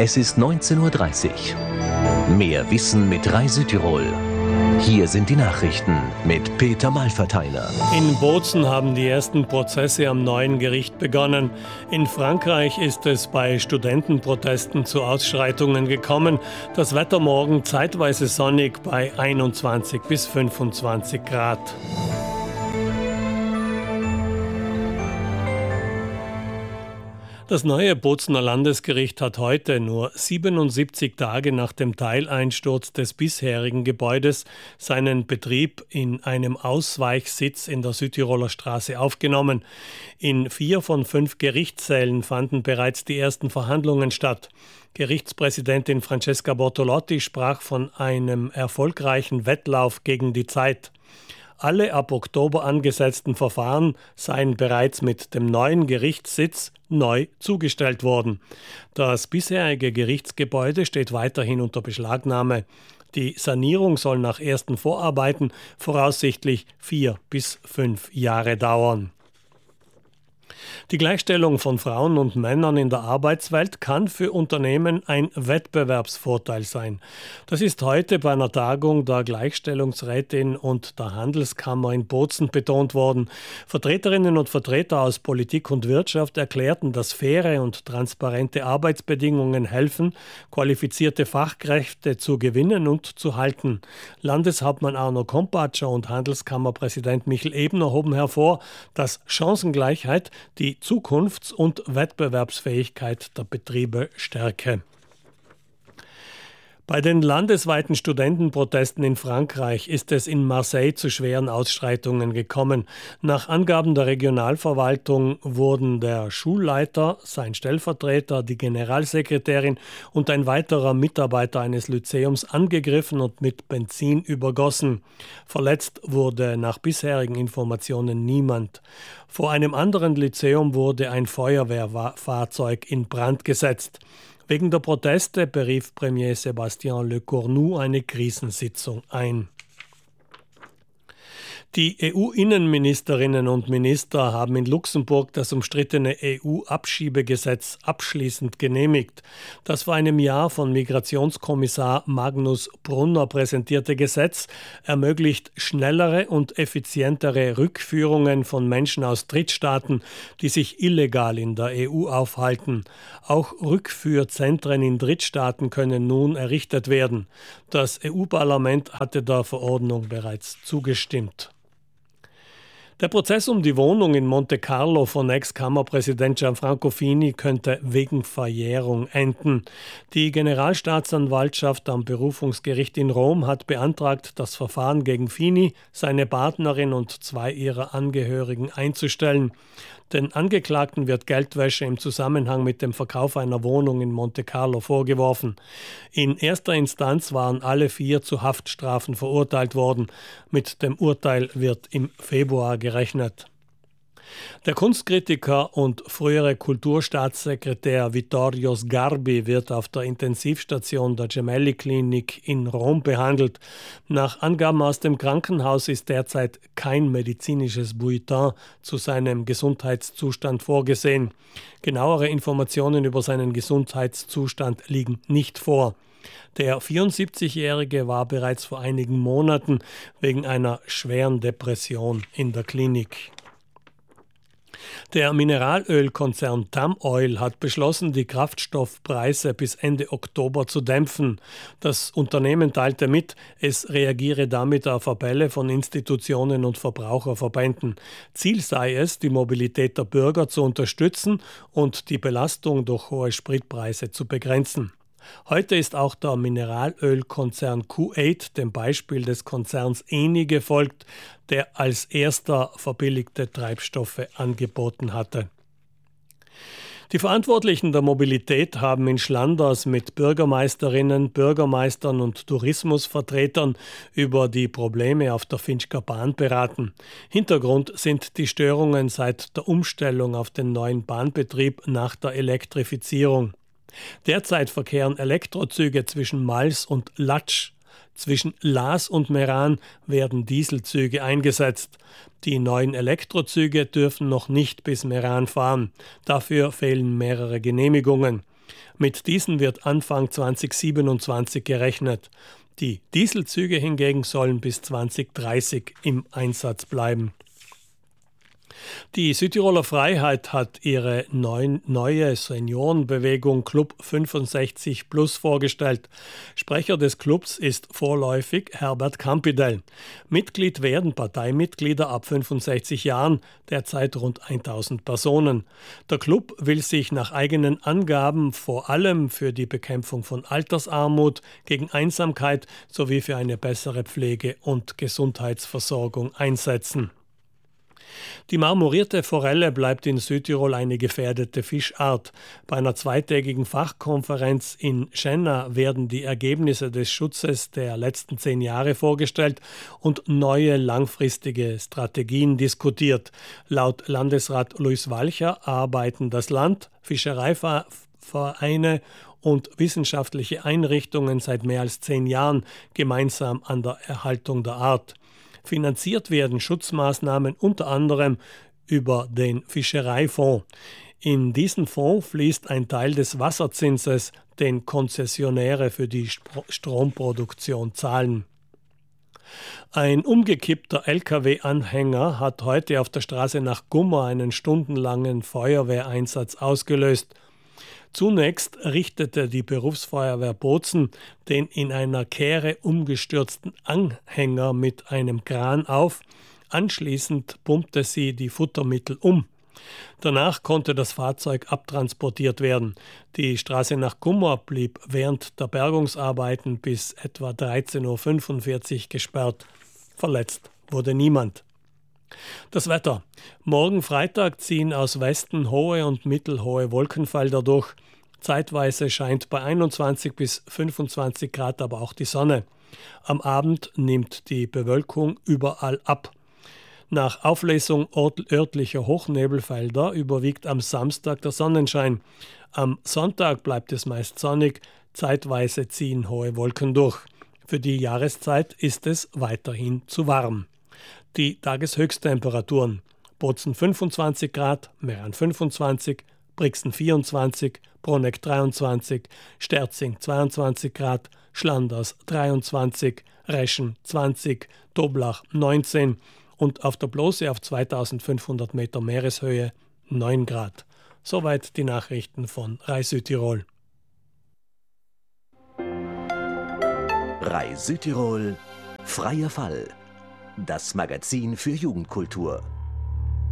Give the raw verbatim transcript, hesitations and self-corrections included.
Es ist neunzehn Uhr dreißig. Mehr Wissen mit Rai Südtirol. Hier sind die Nachrichten mit Peter Malverteiler. In Bozen haben die ersten Prozesse am neuen Gericht begonnen. In Frankreich ist es bei Studentenprotesten zu Ausschreitungen gekommen. Das Wetter morgen zeitweise sonnig bei einundzwanzig bis fünfundzwanzig Grad. Das neue Bozener Landesgericht hat heute, nur siebenundsiebzig Tage nach dem Teileinsturz des bisherigen Gebäudes, seinen Betrieb in einem Ausweichsitz in der Südtiroler Straße aufgenommen. In vier von fünf Gerichtssälen fanden bereits die ersten Verhandlungen statt. Gerichtspräsidentin Francesca Bortolotti sprach von einem erfolgreichen Wettlauf gegen die Zeit. Alle ab Oktober angesetzten Verfahren seien bereits mit dem neuen Gerichtssitz neu zugestellt worden. Das bisherige Gerichtsgebäude steht weiterhin unter Beschlagnahme. Die Sanierung soll nach ersten Vorarbeiten voraussichtlich vier bis fünf Jahre dauern. Die Gleichstellung von Frauen und Männern in der Arbeitswelt kann für Unternehmen ein Wettbewerbsvorteil sein. Das ist heute bei einer Tagung der Gleichstellungsrätin und der Handelskammer in Bozen betont worden. Vertreterinnen und Vertreter aus Politik und Wirtschaft erklärten, dass faire und transparente Arbeitsbedingungen helfen, qualifizierte Fachkräfte zu gewinnen und zu halten. Landeshauptmann Arno Kompatscher und Handelskammerpräsident Michel Ebner hoben hervor, dass Chancengleichheit die Zukunfts- und Wettbewerbsfähigkeit der Betriebe stärke. Bei den landesweiten Studentenprotesten in Frankreich ist es in Marseille zu schweren Ausschreitungen gekommen. Nach Angaben der Regionalverwaltung wurden der Schulleiter, sein Stellvertreter, die Generalsekretärin und ein weiterer Mitarbeiter eines Lyzeums angegriffen und mit Benzin übergossen. Verletzt wurde nach bisherigen Informationen niemand. Vor einem anderen Lyzeum wurde ein Feuerwehrfahrzeug in Brand gesetzt. Wegen der Proteste berief Premier Sébastien Lecornu eine Krisensitzung ein. Die E U-Innenministerinnen und Minister haben in Luxemburg das umstrittene E U-Abschiebegesetz abschließend genehmigt. Das vor einem Jahr von Migrationskommissar Magnus Brunner präsentierte Gesetz ermöglicht schnellere und effizientere Rückführungen von Menschen aus Drittstaaten, die sich illegal in der E U aufhalten. Auch Rückführzentren in Drittstaaten können nun errichtet werden. Das E U-Parlament hatte der Verordnung bereits zugestimmt. Der Prozess um die Wohnung in Monte Carlo von Ex-Kammerpräsident Gianfranco Fini könnte wegen Verjährung enden. Die Generalstaatsanwaltschaft am Berufungsgericht in Rom hat beantragt, das Verfahren gegen Fini, seine Partnerin und zwei ihrer Angehörigen einzustellen. Den Angeklagten wird Geldwäsche im Zusammenhang mit dem Verkauf einer Wohnung in Monte Carlo vorgeworfen. In erster Instanz waren alle vier zu Haftstrafen verurteilt worden. Mit dem Urteil wird im Februar gerechnet. Der Kunstkritiker und frühere Kulturstaatssekretär Vittorio Sgarbi wird auf der Intensivstation der Gemelli-Klinik in Rom behandelt. Nach Angaben aus dem Krankenhaus ist derzeit kein medizinisches Bulletin zu seinem Gesundheitszustand vorgesehen. Genauere Informationen über seinen Gesundheitszustand liegen nicht vor. Der vierundsiebzigjährige war bereits vor einigen Monaten wegen einer schweren Depression in der Klinik. Der Mineralölkonzern Tamoil hat beschlossen, die Kraftstoffpreise bis Ende Oktober zu dämpfen. Das Unternehmen teilte mit, es reagiere damit auf Appelle von Institutionen und Verbraucherverbänden. Ziel sei es, die Mobilität der Bürger zu unterstützen und die Belastung durch hohe Spritpreise zu begrenzen. Heute ist auch der Mineralölkonzern Q acht dem Beispiel des Konzerns Eni gefolgt, der als erster verbilligte Treibstoffe angeboten hatte. Die Verantwortlichen der Mobilität haben in Schlanders mit Bürgermeisterinnen, Bürgermeistern und Tourismusvertretern über die Probleme auf der Finchker Bahn beraten. Hintergrund sind die Störungen seit der Umstellung auf den neuen Bahnbetrieb nach der Elektrifizierung. Derzeit verkehren Elektrozüge zwischen Mals und Latsch. Zwischen Laas und Meran werden Dieselzüge eingesetzt. Die neuen Elektrozüge dürfen noch nicht bis Meran fahren. Dafür fehlen mehrere Genehmigungen. Mit diesen wird Anfang zweitausendsiebenundzwanzig gerechnet. Die Dieselzüge hingegen sollen bis zweitausenddreißig im Einsatz bleiben. Die Südtiroler Freiheit hat ihre neun, neue Seniorenbewegung Club fünfundsechzig Plus vorgestellt. Sprecher des Clubs ist vorläufig Herbert Kampidel. Mitglied werden Parteimitglieder ab fünfundsechzig Jahren, derzeit rund tausend Personen. Der Club will sich nach eigenen Angaben vor allem für die Bekämpfung von Altersarmut, gegen Einsamkeit sowie für eine bessere Pflege- und Gesundheitsversorgung einsetzen. Die marmorierte Forelle bleibt in Südtirol eine gefährdete Fischart. Bei einer zweitägigen Fachkonferenz in Schenna werden die Ergebnisse des Schutzes der letzten zehn Jahre vorgestellt und neue langfristige Strategien diskutiert. Laut Landesrat Luis Walcher arbeiten das Land, Fischereivereine und wissenschaftliche Einrichtungen seit mehr als zehn Jahren gemeinsam an der Erhaltung der Art. Finanziert werden Schutzmaßnahmen unter anderem über den Fischereifonds. In diesen Fonds fließt ein Teil des Wasserzinses, den Konzessionäre für die Stromproduktion zahlen. Ein umgekippter L K W-Anhänger hat heute auf der Straße nach Gummer einen stundenlangen Feuerwehreinsatz ausgelöst. Zunächst richtete die Berufsfeuerwehr Bozen den in einer Kehre umgestürzten Anhänger mit einem Kran auf. Anschließend pumpte sie die Futtermittel um. Danach konnte das Fahrzeug abtransportiert werden. Die Straße nach Gummer blieb während der Bergungsarbeiten bis etwa dreizehn Uhr fünfundvierzig gesperrt. Verletzt wurde niemand. Das Wetter. Morgen Freitag ziehen aus Westen hohe und mittelhohe Wolkenfelder durch. Zeitweise scheint bei einundzwanzig bis fünfundzwanzig Grad aber auch die Sonne. Am Abend nimmt die Bewölkung überall ab. Nach Auflösung örtlicher Hochnebelfelder überwiegt am Samstag der Sonnenschein. Am Sonntag bleibt es meist sonnig, zeitweise ziehen hohe Wolken durch. Für die Jahreszeit ist es weiterhin zu warm. Die Tageshöchsttemperaturen: Bozen fünfundzwanzig Grad, Meran fünfundzwanzig, Brixen vierundzwanzig, Bruneck dreiundzwanzig, Sterzing zweiundzwanzig Grad, Schlanders dreiundzwanzig, Reschen zwanzig, Toblach neunzehn und auf der Blose auf zweitausendfünfhundert Meter Meereshöhe neun Grad. Soweit die Nachrichten von R A I Südtirol. R A I Südtirol, freier Fall. Das Magazin für Jugendkultur.